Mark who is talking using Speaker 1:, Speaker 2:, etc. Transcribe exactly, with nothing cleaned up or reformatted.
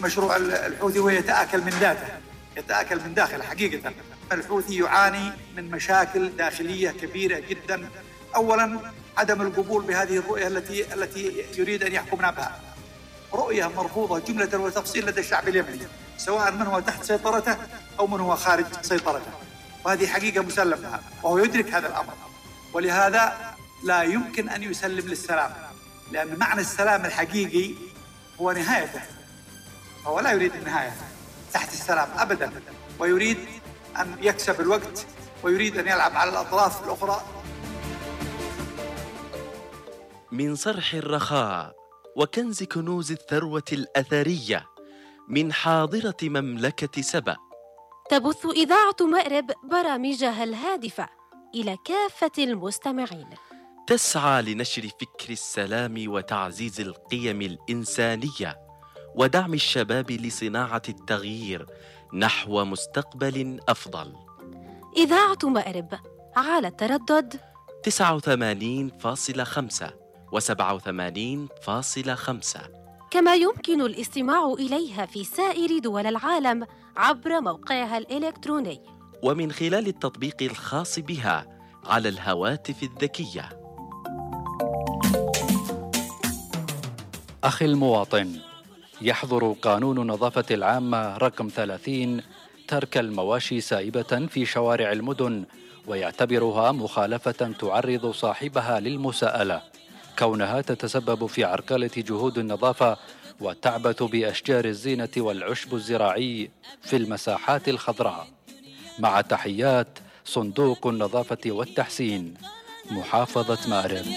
Speaker 1: مشروع الحوثي ويتآكل من ذاته، يتآكل من داخله حقيقة. الحوثي يعاني من مشاكل داخلية كبيرة جدا. أولا عدم القبول بهذه الرؤية التي التي يريد أن يحكمنا بها، رؤية مرفوضة جملة وتفصيل لدى الشعب اليمني، سواء من هو تحت سيطرته أو من هو خارج سيطرته، وهذه حقيقة مسلم بها وهو يدرك هذا الأمر، ولهذا لا يمكن أن يسلم للسلام، لأن معنى السلام الحقيقي هو نهايته، هو لا يريد النهاية تحت السلام أبدا، ويريد أن يكسب الوقت ويريد أن يلعب على الأطراف الأخرى.
Speaker 2: من صرح الرخاء وكنز كنوز الثروة الأثرية من حاضرة مملكة سبأ،
Speaker 3: تبث إذاعة مأرب برامجها الهادفة إلى كافة المستمعين،
Speaker 2: تسعى لنشر فكر السلام وتعزيز القيم الإنسانية ودعم الشباب لصناعة التغيير نحو مستقبل أفضل.
Speaker 3: إذاعة مأرب على التردد
Speaker 2: تسعة وثمانين فاصلة خمسة وسبعة وثمانين فاصلة خمسة،
Speaker 3: كما يمكن الاستماع إليها في سائر دول العالم عبر موقعها الإلكتروني
Speaker 2: ومن خلال التطبيق الخاص بها على الهواتف الذكية.
Speaker 4: أخي المواطن، يحظر قانون النظافة العامة رقم ثلاثين ترك المواشي سائبة في شوارع المدن، ويعتبرها مخالفة تعرض صاحبها للمساءلة، كونها تتسبب في عرقلة جهود النظافة وتعبث بأشجار الزينة والعشب الزراعي في المساحات الخضراء. مع تحيات صندوق النظافة والتحسين، محافظة مأرب.